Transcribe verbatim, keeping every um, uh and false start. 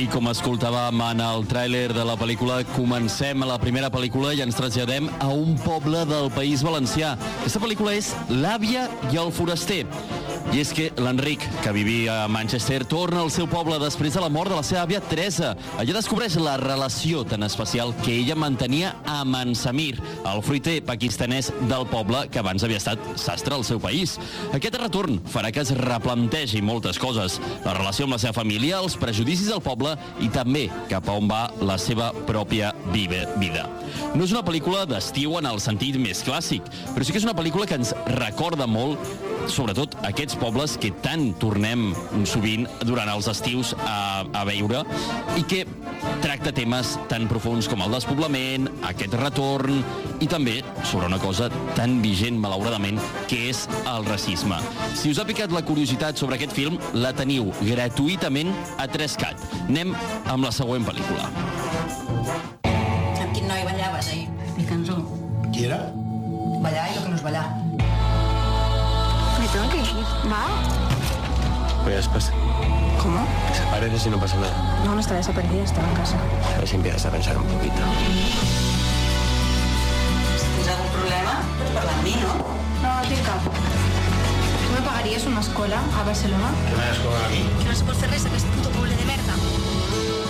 I com escoltàvem en el tràiler de la pel·lícula, comencem a la primera pel·lícula i ens traslladem a un poble del País Valencià. Aquesta pel·lícula és L'àvia i el foraster. I és que l'Enric, que vivia a Manchester, torna al seu poble després de la mort de la seva àvia Teresa. Allà descobreix la relació tan especial que ella mantenia amb en Samir, el fruiter pakistanès del poble que abans havia estat sastre al seu país. Aquest retorn farà que es replantegi moltes coses. La relació amb la seva família, els prejudicis del poble i també cap a on va la seva pròpia vida. No és una pel·lícula d'estiu en el sentit més clàssic, però sí que és una pel·lícula que ens recorda molt, sobretot aquests pobles que tant tornem sovint durant els estius a, a veure i que tracta temes tan profuns com el despoblament, aquest retorn i també sobre una cosa tan vigent, malauradament, que és el racisme. Si us ha picat la curiositat sobre aquest film, la teniu gratuïtament a tres cat. Anem amb la següent pel·lícula. Amb quin noi ballaves ahir? Mi cançó. ¿Qui era? Ballar i lo que no és ballar. Me tengo que ir. ¿Va? Voy a después. ¿Cómo? Desapareces y no pasa nada. No, no está desaparecida, estaba en casa. A ver si empiezas a pensar un poquito. Si tens algun problema, pots parlar amb mi, no? No, no tinc cap. Tu me pagaries una escola a Barcelona? ¿Qué me has cobrado a mí? Que no se pot fer res d'aquest puto poble de merda.